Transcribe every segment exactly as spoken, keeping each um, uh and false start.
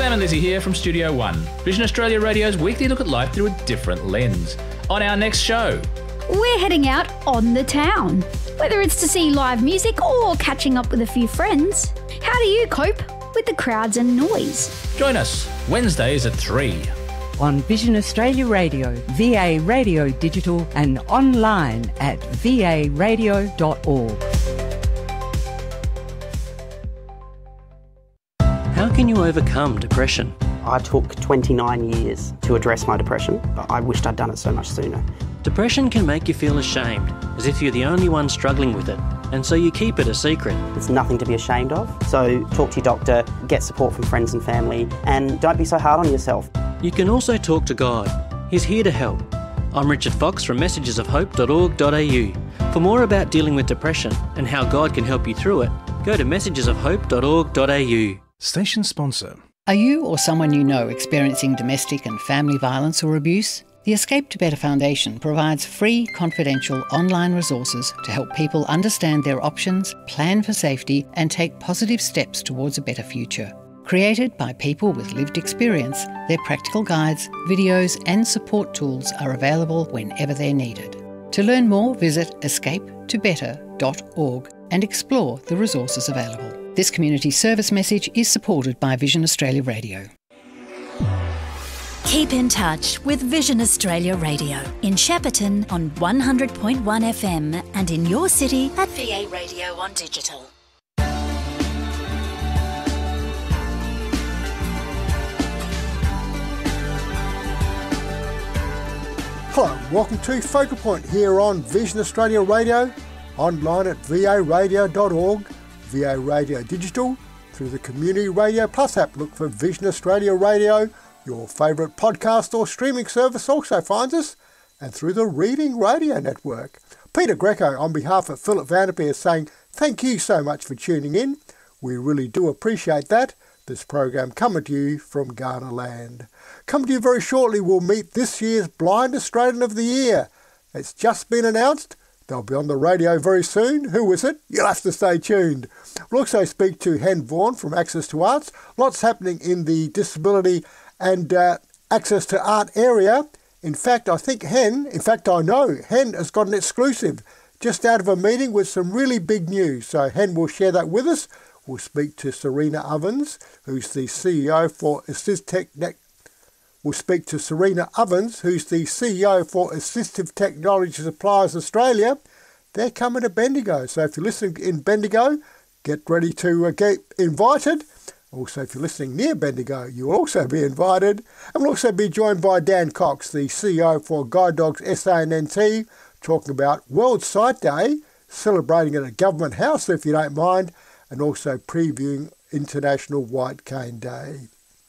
Sam and Lizzie here from Studio One, Vision Australia Radio's weekly look at life through a different lens. On our next show, we're heading out on the town. Whether it's to see live music or catching up with a few friends, how do you cope with the crowds and noise? Join us Wednesdays at three. On Vision Australia Radio, V A Radio Digital and online at v a radio dot org. How can you overcome depression? I took twenty-nine years to address my depression, but I wished I'd done it so much sooner. Depression can make you feel ashamed, as if you're the only one struggling with it, and so you keep it a secret. There's nothing to be ashamed of, so talk to your doctor, get support from friends and family, and don't be so hard on yourself. You can also talk to God. He's here to help. I'm Richard Fox from messages of hope dot org dot a u. For more about dealing with depression and how God can help you through it, go to messages of hope dot org dot a u. Station sponsor. Are you or someone you know experiencing domestic and family violence or abuse? The Escape to Better Foundation provides free, confidential online resources to help people understand their options, plan for safety, and take positive steps towards a better future. Created by people with lived experience, their practical guides, videos, and support tools are available whenever they're needed. To learn more, visit escape to better dot org and explore the resources available. This community service message is supported by Vision Australia Radio. Keep in touch with Vision Australia Radio in Shepparton on one hundred point one F M and in your city at V A Radio on digital. Hello, welcome to Focal Point here on Vision Australia Radio, online at v a radio dot org, V A Radio Digital, through the Community Radio Plus app. Look for Vision Australia Radio. Your favourite podcast or streaming service also finds us, and through the Reading Radio Network. Peter Greco, on behalf of Philip Vanderpeer, is saying thank you so much for tuning in. We really do appreciate that. This program coming to you from Ghana land. Coming to you very shortly, we'll meet this year's Blind Australian of the Year. It's just been announced. They'll be on the radio very soon. Who is it? You'll have to stay tuned. We'll also speak to Hen Vaughan from Access to Arts. Lots happening in the disability and uh, access to art area. In fact, I think Hen, in fact I know, Hen has got an exclusive just out of a meeting with some really big news. So Hen will share that with us. We'll speak to Serena Ovens, who's the C E O for Assistive Tech. We'll speak to Serena Ovens, who's the C E O for Assistive Technology Suppliers Australia. They're coming to Bendigo. So if you're listening in Bendigo, get ready to uh, get invited. Also, if you're listening near Bendigo, you'll also be invited. And we'll also be joined by Dan Cox, the C E O for Guide Dogs S A and N T, talking about World Sight Day, celebrating at a government house, if you don't mind, and also previewing International White Cane Day.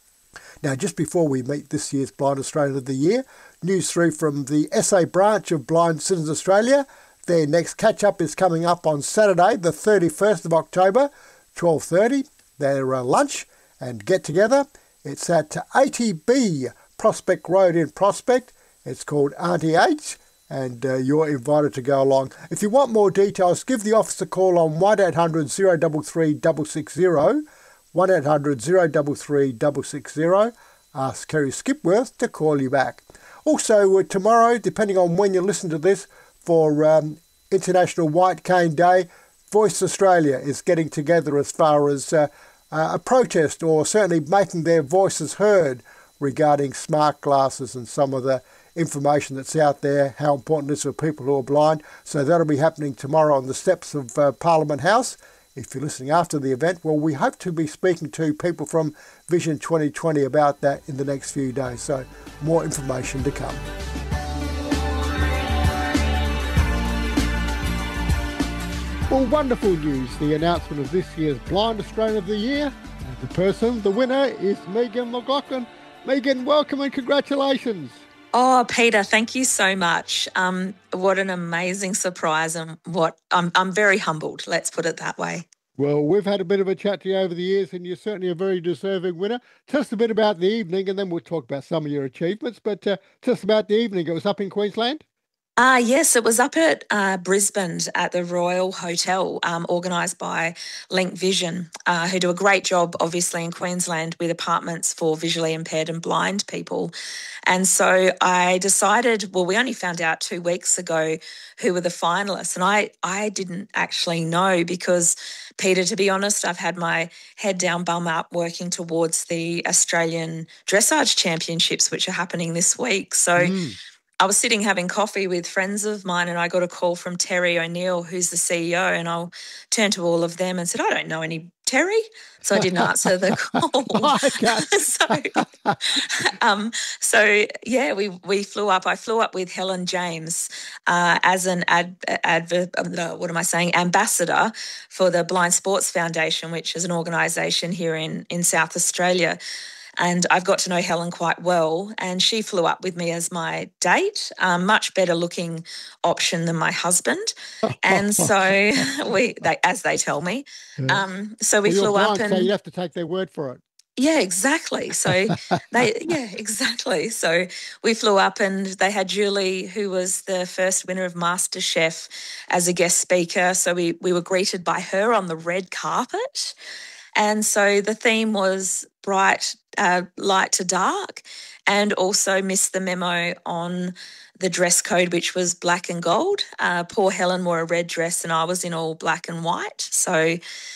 Now, just before we meet this year's Blind Australian of the Year, news through from the S A branch of Blind Citizens Australia. Their next catch-up is coming up on Saturday, the thirty-first of October, twelve thirty. Their uh, lunch and get-together. It's at eighty B Prospect Road in Prospect. It's called Auntie H, and uh, you're invited to go along. If you want more details, give the office a call on one eight hundred, zero three three, six six zero, one eight hundred, zero three three, six six zero. Ask Kerry Skipworth to call you back. Also, uh, tomorrow, depending on when you listen to this, for um, International White Cane Day, Voice Australia is getting together as far as uh, uh, a protest, or certainly making their voices heard regarding smart glasses and some of the information that's out there, how important it is for people who are blind. So that'll be happening tomorrow on the steps of uh, Parliament House. If you're listening after the event, well, we hope to be speaking to people from Vision twenty twenty about that in the next few days. So more information to come. Well, wonderful news, the announcement of this year's Blind Australian of the Year. And the person, the winner, is Megan McLaughlin. Megan, welcome and congratulations. Oh, Peter, thank you so much. Um, what an amazing surprise, and what I'm I'm very humbled, let's put it that way. Well, we've had a bit of a chat to you over the years, and you're certainly a very deserving winner. Tell us a bit about the evening, and then we'll talk about some of your achievements. But uh, tell us about the evening. It was up in Queensland? Ah, yes, it was up at uh, Brisbane at the Royal Hotel, um, organised by Link Vision, uh, who do a great job, obviously, in Queensland with apartments for visually impaired and blind people. And so I decided, well, we only found out two weeks ago who were the finalists, and I, I didn't actually know because, Peter, to be honest, I've had my head down, bum up, working towards the Australian Dressage Championships, which are happening this week. So mm. I was sitting having coffee with friends of mine and I got a call from Terry O'Neill, who's the C E O, and I'll turn to all of them and said, I don't know any Terry. So I didn't answer the call. so, um, so, yeah, we we flew up. I flew up with Helen James uh, as an ad, adver, uh, what am I saying, ambassador for the Blind Sports Foundation, which is an organisation here in, in South Australia. And I've got to know Helen quite well, and she flew up with me as my date, um, much better looking option than my husband. And so we, they, as they tell me, yeah. um, so we well, flew up and so you have to take their word for it. Yeah, exactly. So they, yeah, exactly. So we flew up and they had Julie, who was the first winner of MasterChef, as a guest speaker. So we we were greeted by her on the red carpet. And so the theme was bright uh, light to dark, and also missed the memo on the dress code, which was black and gold. Uh, poor Helen wore a red dress and I was in all black and white. So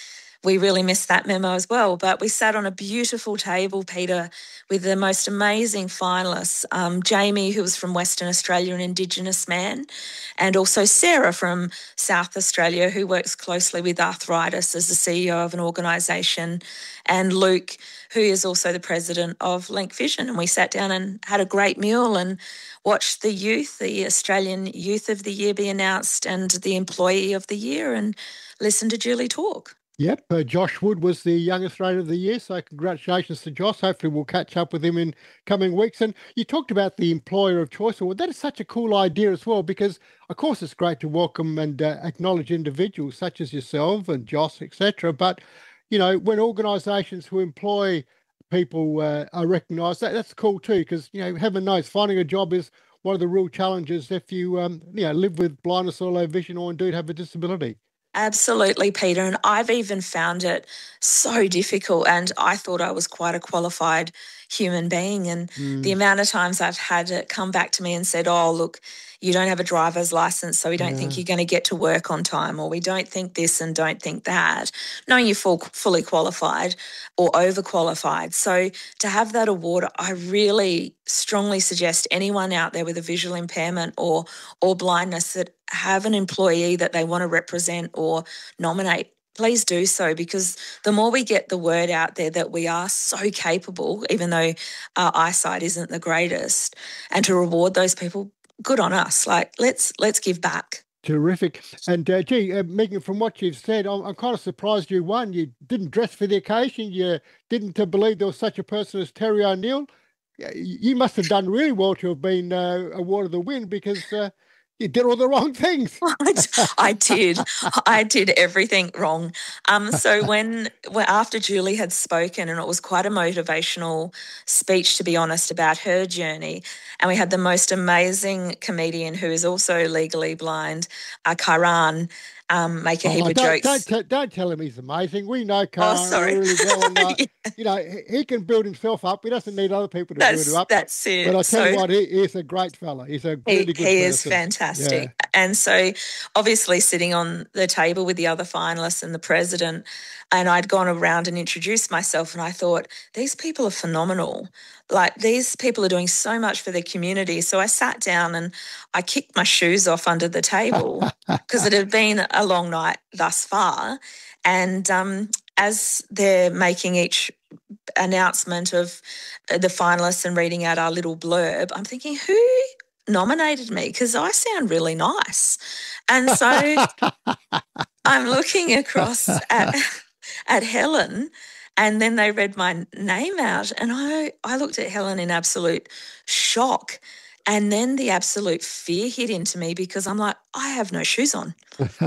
we really missed that memo as well. But we sat on a beautiful table, Peter, with the most amazing finalists. Um, Jamie, who was from Western Australia, an Indigenous man, and also Sarah from South Australia, who works closely with arthritis as the C E O of an organisation, and Luke, who is also the president of Link Vision. And we sat down and had a great meal and watched the youth, the Australian Youth of the Year be announced and the Employee of the Year, and listened to Julie talk. Yep, uh, Josh Wood was the Young Australian of the Year, so congratulations to Josh. Hopefully we'll catch up with him in coming weeks. And you talked about the Employer of Choice Award. That is such a cool idea as well, because, of course, it's great to welcome and uh, acknowledge individuals such as yourself and Josh, et cetera. But, you know, when organisations who employ people uh, are recognised, that, that's cool too, because, you know, heaven knows, finding a job is one of the real challenges if you, um, you know, live with blindness or low vision or indeed have a disability. Absolutely, Peter. And I've even found it so difficult. And I thought I was quite a qualified human being. And mm. the amount of times I've had it come back to me and said, oh, look, you don't have a driver's license, so we don't yeah. think you're going to get to work on time, or we don't think this and don't think that, knowing you're full, fully qualified or overqualified. So to have that award, I really strongly suggest anyone out there with a visual impairment or or blindness that have an employee that they want to represent or nominate, please do so, because the more we get the word out there that we are so capable, even though our eyesight isn't the greatest, and to reward those people, good on us. Like, let's let's give back. Terrific. And, uh, gee, uh, Megan, from what you've said, I'm, I'm kind of surprised you won. You didn't dress for the occasion. You didn't uh, believe there was such a person as Terry O'Neill. You must have done really well to have been uh, awarded the win, because uh, you did all the wrong things. I did. I did everything wrong. Um, so when, when after Julie had spoken, and it was quite a motivational speech, to be honest, about her journey, and we had the most amazing comedian who is also legally blind, uh, Karan, um, make a oh, heap of don't, jokes. Don't, don't tell him he's amazing. We know Karan oh, sorry. really well. And, uh, yeah. You know, he can build himself up. He doesn't need other people to that's, build him up. That's it. But I tell so, you what, he, he's a great fella. He's a really he, good He person. is fantastic. Yeah. And so obviously sitting on the table with the other finalists and the president, and I'd gone around and introduced myself, and I thought, these people are phenomenal. Like, these people are doing so much for their community. So I sat down and I kicked my shoes off under the table because it had been a long night thus far. And um, as they're making each announcement of the finalists and reading out our little blurb, I'm thinking, who nominated me? Because I sound really nice. And so I'm looking across at, at Helen, and then they read my name out, and I, I looked at Helen in absolute shock. And then the absolute fear hit into me, because I'm like, I have no shoes on.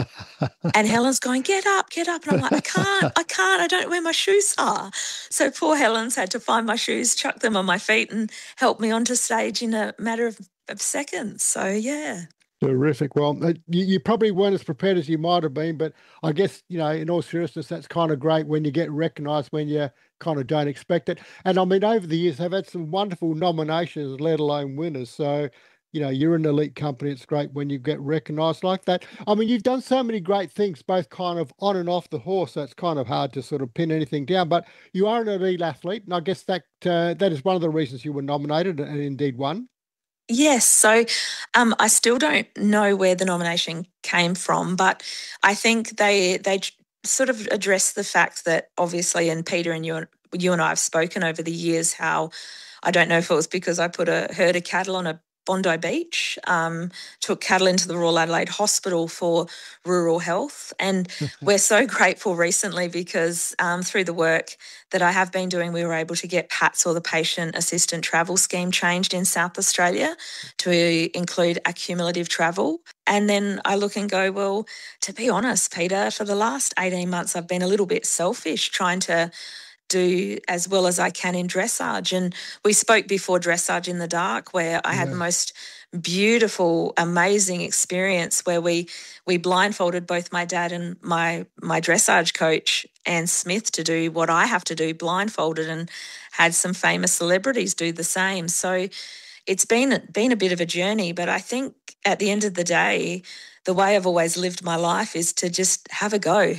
And Helen's going, get up, get up. And I'm like, I can't, I can't, I don't know where my shoes are. So poor Helen's had to find my shoes, chuck them on my feet, and help me onto stage in a matter of, of seconds. So, yeah. Terrific. Well, uh, you, you probably weren't as prepared as you might have been, but I guess, you know, in all seriousness, that's kind of great when you get recognised when you kind of don't expect it. And I mean, over the years, they've had some wonderful nominations, let alone winners. So, you know, you're an elite company. It's great when you get recognised like that. I mean, you've done so many great things, both kind of on and off the horse. So it's kind of hard to sort of pin anything down. But you are an elite athlete, and I guess that uh, that is one of the reasons you were nominated and indeed won. Yes, so um, I still don't know where the nomination came from, but I think they they sort of address the fact that obviously, and Peter and you, you and I have spoken over the years how, I don't know if it was because I put a herd of cattle on a Bondi Beach, um, took cattle into the Royal Adelaide Hospital for rural health. And we're so grateful recently because um, through the work that I have been doing, we were able to get PATS, or the Patient Assistant Travel Scheme, changed in South Australia to include accumulative travel. And then I look and go, well, to be honest, Peter, for the last eighteen months, I've been a little bit selfish trying to do as well as I can in dressage. And we spoke before Dressage in the Dark, where I yeah. had the most beautiful, amazing experience where we we blindfolded both my dad and my my dressage coach, Anne Smith, to do what I have to do blindfolded, and had some famous celebrities do the same. So it's been, been a bit of a journey, but I think at the end of the day, the way I've always lived my life is to just have a go.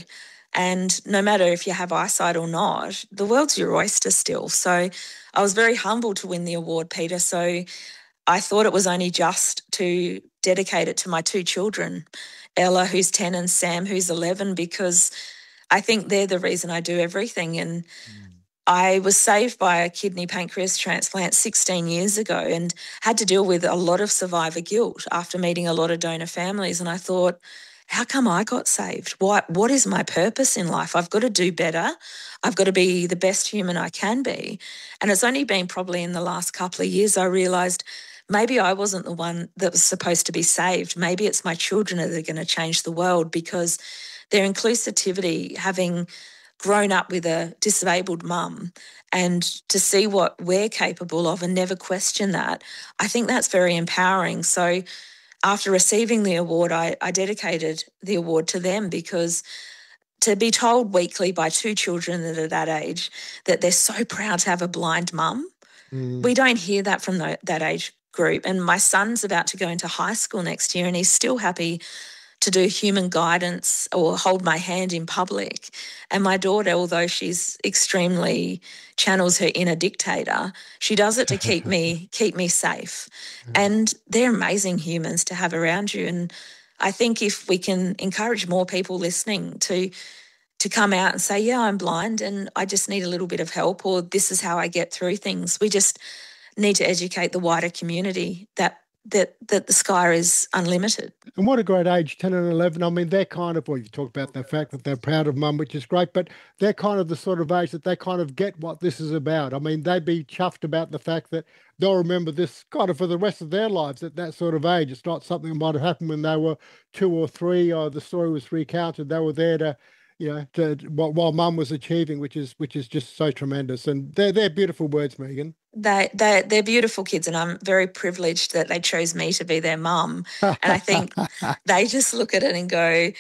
And no matter if you have eyesight or not, the world's your oyster still. So I was very humbled to win the award, Peter. So I thought it was only just to dedicate it to my two children, Ella, who's ten, and Sam, who's eleven, because I think they're the reason I do everything. And mm. I was saved by a kidney pancreas transplant sixteen years ago and had to deal with a lot of survivor guilt after meeting a lot of donor families. And I thought, how come I got saved? What, what is my purpose in life? I've got to do better. I've got to be the best human I can be. And it's only been probably in the last couple of years I realised maybe I wasn't the one that was supposed to be saved. Maybe it's my children that are going to change the world, because their inclusivity, having grown up with a disabled mum, and to see what we're capable of and never question that, I think that's very empowering. So after receiving the award, I, I dedicated the award to them, because to be told weekly by two children that are that age that they're so proud to have a blind mum, mm. we don't hear that from the, that age group. And my son's about to go into high school next year, and he's still happy to do human guidance or hold my hand in public. And my daughter, although she's extremely channels her inner dictator, she does it to keep me keep me safe. And they're amazing humans to have around you. And I think if we can encourage more people listening to to come out and say, yeah, I'm blind and I just need a little bit of help, or this is how I get through things. We just need to educate the wider community that that that the sky is unlimited. And what a great age, ten and eleven. I mean, they're kind of, well, you talk about the fact that they're proud of mum, which is great, but they're kind of the sort of age that they kind of get what this is about. I mean, they'd be chuffed about the fact that they'll remember this kind of for the rest of their lives at that sort of age. It's not something that might have happened when they were two or three, or the story was recounted. They were there to, you know, to, while, while mum was achieving, which is which is just so tremendous. And they're, they're beautiful words, Megan. They, they, they're beautiful kids, and I'm very privileged that they chose me to be their mum. And I think they just look at it and go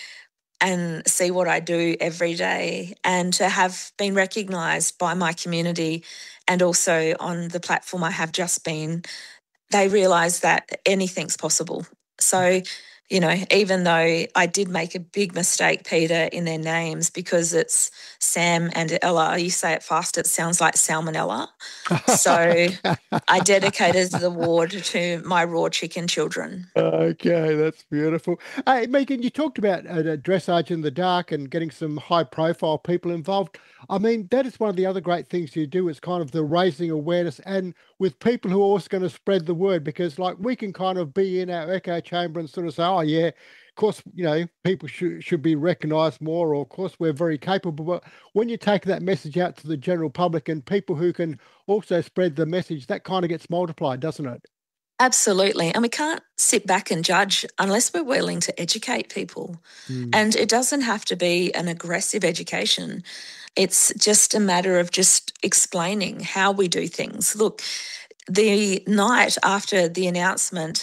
and see what I do every day, and to have been recognised by my community and also on the platform I have just been, they realise that anything's possible. So, you know, even though I did make a big mistake, Peter, in their names, because it's Sam and Ella. You say it fast, it sounds like salmonella. So I dedicated the award to my raw chicken children. Okay, that's beautiful. Hey, Megan, you talked about uh, Dressage in the Dark and getting some high-profile people involved. I mean, that is one of the other great things you do, is kind of the raising awareness, and with people who are also going to spread the word, because like we can kind of be in our echo chamber and sort of say, oh yeah, of course, you know, people should should be recognised more, or of course we're very capable. But when you take that message out to the general public and people who can also spread the message, that kind of gets multiplied, doesn't it? Absolutely. And we can't sit back and judge unless we're willing to educate people. Mm. And it doesn't have to be an aggressive education. It's just a matter of just explaining how we do things. Look, the night after the announcement,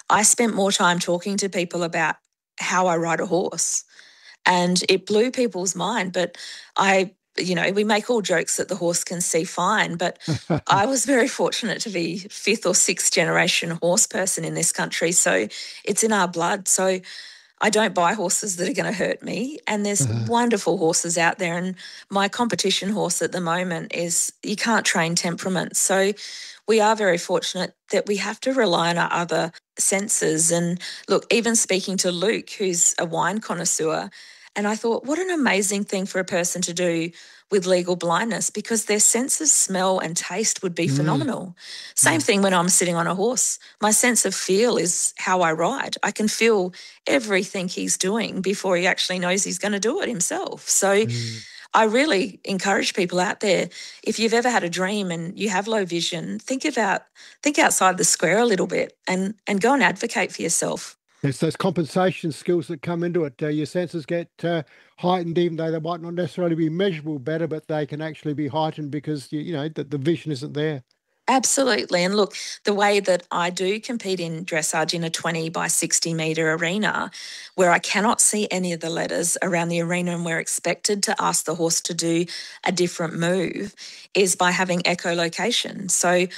I spent more time talking to people about how I ride a horse, and it blew people's mind. But I, you know, we make all jokes that the horse can see fine, but I was very fortunate to be fifth or sixth generation horse person in this country. So it's in our blood. So I don't buy horses that are going to hurt me. And there's uh-huh. wonderful horses out there. And my competition horse at the moment is, you can't train temperament. So we are very fortunate that we have to rely on our other senses. And look, even speaking to Luke, who's a wine connoisseur, and I thought, what an amazing thing for a person to do with legal blindness, because their sense of smell and taste would be mm. phenomenal. Same mm. thing when I'm sitting on a horse. My sense of feel is how I ride. I can feel everything he's doing before he actually knows he's going to do it himself. So mm. I really encourage people out there, if you've ever had a dream and you have low vision, think about, think outside the square a little bit and, and go and advocate for yourself. It's those compensation skills that come into it. Uh, your senses get uh, heightened, even though they might not necessarily be measurable better, but they can actually be heightened because, you, you know, the, the vision isn't there. Absolutely. And look, the way that I do compete in dressage in a twenty by sixty metre arena, where I cannot see any of the letters around the arena and we're expected to ask the horse to do a different move, is by having echolocation. So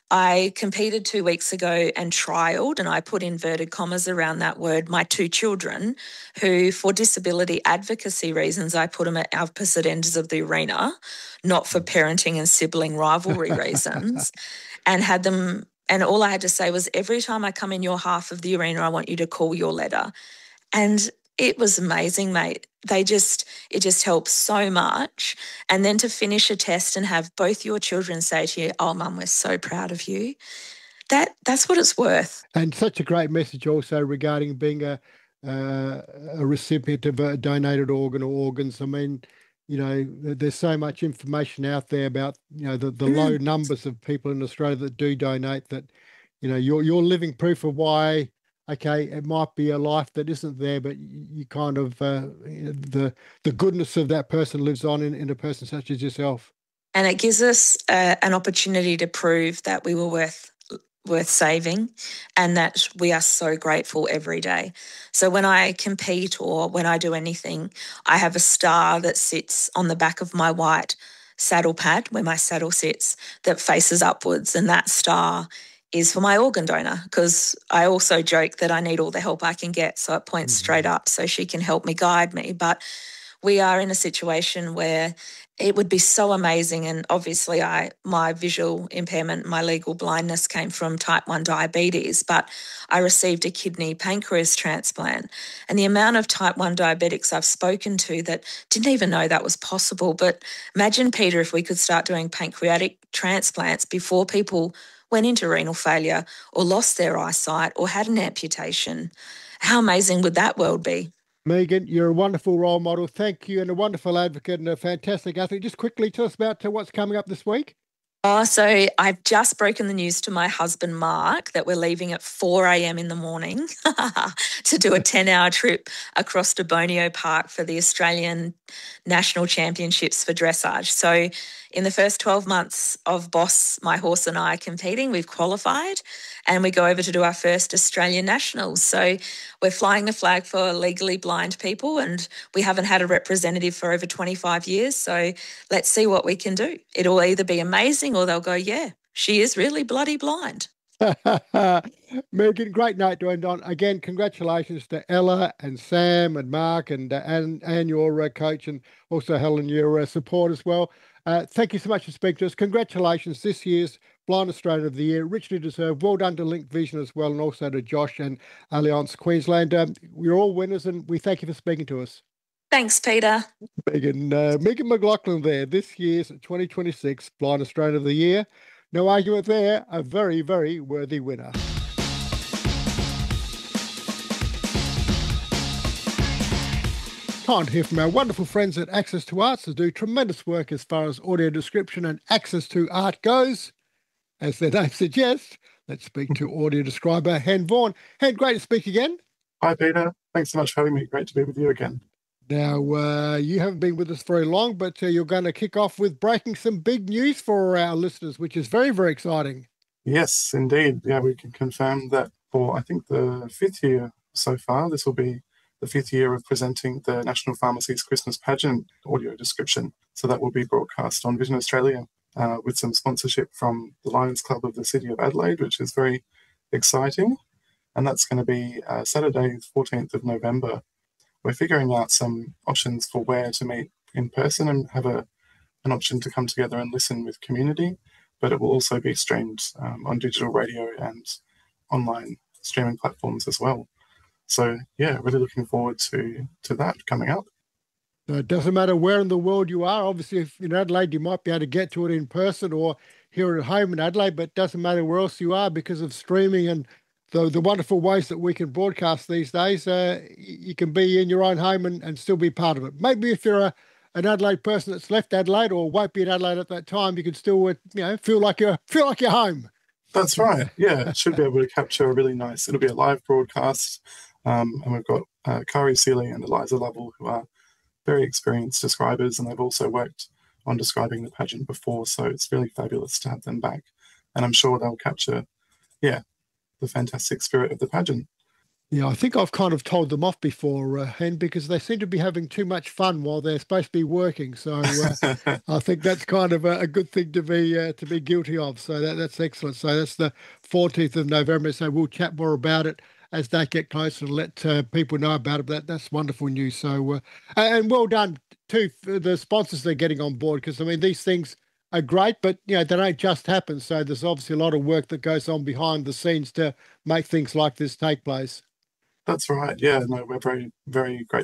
I competed two weeks ago and trialled, and I put inverted commas around that word, my two children, who for disability advocacy reasons, I put them at opposite ends of the arena, not for parenting and sibling rivalry reasons, and had them, and all I had to say was, every time I come in your half of the arena, I want you to call your letter. And it was amazing, mate. They just, it just helps so much. And then to finish a test and have both your children say to you, oh, Mum, we're so proud of you. That That's what it's worth. And such a great message also regarding being a, uh, a recipient of a donated organ or organs. I mean, you know, there's so much information out there about, you know, the, the mm. low numbers of people in Australia that do donate, that, you know, you're, you're living proof of why, okay, it might be a life that isn't there, but you kind of, uh, the the goodness of that person lives on in, in a person such as yourself. And it gives us uh, an opportunity to prove that we were worth worth saving, and that we are so grateful every day. So when I compete or when I do anything, I have a star that sits on the back of my white saddle pad where my saddle sits that faces upwards, and that star is for my organ donor, because I also joke that I need all the help I can get, so it points mm-hmm. straight up so she can help me, guide me. But we are in a situation where it would be so amazing, and obviously I my visual impairment, my legal blindness came from type one diabetes, but I received a kidney pancreas transplant, and the amount of type one diabetics I've spoken to that didn't even know that was possible. But imagine, Peter, if we could start doing pancreatic transplants before people went into renal failure or lost their eyesight or had an amputation. How amazing would that world be? Megan, you're a wonderful role model. Thank you, and a wonderful advocate and a fantastic athlete. Just quickly tell us about uh, what's coming up this week. Oh, so I've just broken the news to my husband, Mark, that we're leaving at four a.m. in the morning to do a ten-hour trip across to Borneo Park for the Australian National Championships for dressage. So in the first twelve months of Boss, my horse and I competing, we've qualified, and we go over to do our first Australian Nationals. So we're flying the flag for legally blind people, and we haven't had a representative for over twenty-five years. So let's see what we can do. It'll either be amazing or they'll go, yeah, she is really bloody blind. Megan, great note to end on. Again, congratulations to Ella and Sam and Mark and uh, and, and your uh, coach, and also Helen, your uh, support as well. Uh, thank you so much for speaking to us. Congratulations, this year's Blind Australian of the Year. Richly deserved. Well done to Link Vision as well, and also to Josh and Allianz Queensland. Um, we're all winners, and we thank you for speaking to us. Thanks, Peter. Megan, uh, Megan McLaughlin there, this year's twenty twenty-six Blind Australian of the Year. No argument there, a very, very worthy winner. Time to hear from our wonderful friends at Access to Arts, who do tremendous work as far as audio description and access to art goes. As their name suggests, let's speak to audio describer Hen Vaughan. Hen, great to speak again. Hi, Peter. Thanks so much for having me. Great to be with you again. Now, uh, you haven't been with us very long, but uh, you're going to kick off with breaking some big news for our listeners, which is very, very exciting. Yes, indeed. Yeah, we can confirm that for, I think, the fifth year so far. This will be the fifth year of presenting the National Pharmacy's Christmas Pageant audio description. So that will be broadcast on Vision Australia uh, with some sponsorship from the Lions Club of the City of Adelaide, which is very exciting. And that's going to be uh, Saturday, fourteenth of November. We're figuring out some options for where to meet in person and have a an option to come together and listen with community, but it will also be streamed um, on digital radio and online streaming platforms as well. So, yeah, really looking forward to, to that coming up. So it doesn't matter where in the world you are. Obviously, if in Adelaide, you might be able to get to it in person or here at home in Adelaide, but it doesn't matter where else you are because of streaming and the, the wonderful ways that we can broadcast these days. Uh, you can be in your own home and, and still be part of it. Maybe if you're a, an Adelaide person that's left Adelaide or won't be in Adelaide at that time, you can still, you know, feel like you're feel like you're home. That's right. Yeah, it should be able to capture a really nice. It'll be a live broadcast, um, and we've got uh, Kari Seeley and Eliza Lovell, who are very experienced describers, and they've also worked on describing the pageant before. So it's really fabulous to have them back, and I'm sure they'll capture, yeah, the fantastic spirit of the pageant. Yeah, I think I've kind of told them off before, uh, Hen, because they seem to be having too much fun while they're supposed to be working. So uh, I think that's kind of a, a good thing to be uh, to be guilty of. So that, that's excellent. So that's the fourteenth of November. So we'll chat more about it as they get closer and let uh, people know about it. But that, that's wonderful news. So uh, and well done to the sponsors they're getting on board, because I mean these things are great, but you know they don't just happen. So there's obviously a lot of work that goes on behind the scenes to make things like this take place. That's right. Yeah, no, we're very, very grateful